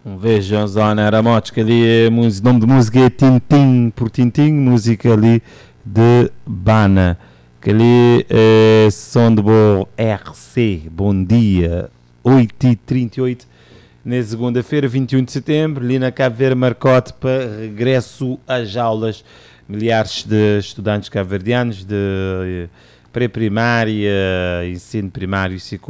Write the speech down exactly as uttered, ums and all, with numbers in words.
Vejam, Zona Ramotes, que ali é, o nome de música é Tintim por Tintim, música ali de Bana. Que ali é som de boa R C, bom dia, oito e trinta e oito, na segunda-feira, vinte e um de setembro, ali na Cabo Verde marcote para regresso às aulas. Milhares de estudantes cabo-verdianos de pré-primária, ensino primário e secundário,